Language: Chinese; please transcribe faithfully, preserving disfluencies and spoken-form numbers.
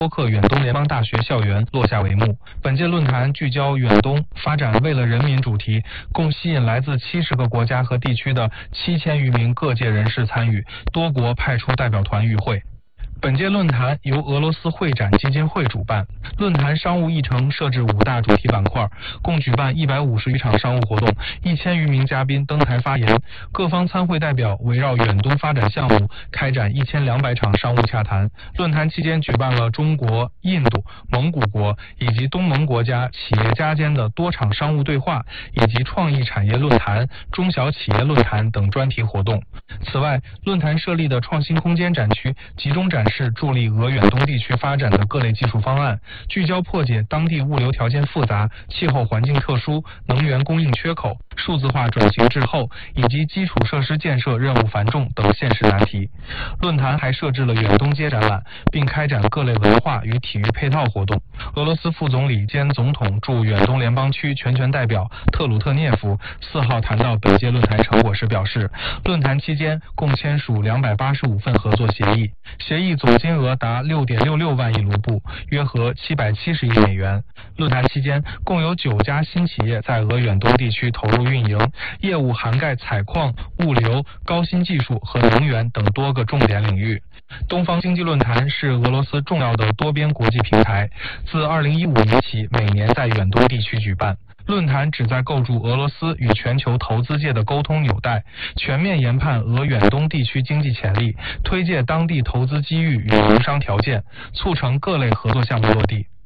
播客远东联邦大学校园落下帷幕。本届论坛聚焦远东发展为了人民主题，共吸引来自七十个国家和地区的七千余名各界人士参与，多国派出代表团与会。本届论坛由俄罗斯会展基金会主办，论坛商务议程设置五大主题板块，共举办一百五十余场商务活动，一千余名嘉宾登台发言。各方参会代表围绕远东发展项目开展一千两百场商务洽谈。论坛期间举办了中国、印度、蒙古国以及东盟国家企业家间的多场商务对话，以及创意产业论坛、中小企业论坛等专题活动。此外，论坛设立的创新空间展区集中展示是助力俄远东地区发展的各类技术方案，聚焦破解当地物流条件复杂、气候环境特殊、能源供应缺口、数字化转型滞后以及基础设施建设任务繁重等现实难题。论坛还设置了远东街展览，并开展各类文化与体育配套活动。俄罗斯副总理兼总统驻远东联邦区全权代表特鲁特涅夫四号谈到本届论坛成果时表示，论坛期间共签署两百八十五份合作协议，协议总金额达 六点六六万亿卢布，约合七百七十亿美元。论坛期间，共有九家新企业在俄远东地区投入运营，业务涵盖采矿、物流、高新技术和能源等多个重点领域。东方经济论坛是俄罗斯重要的多边国际平台，自二零一五年起每年在远东地区举办。论坛旨在构筑俄罗斯与全球投资界的沟通纽带，全面研判俄远东地区经济潜力，推介当地投资机遇与营商条件，促成各类合作项目落地。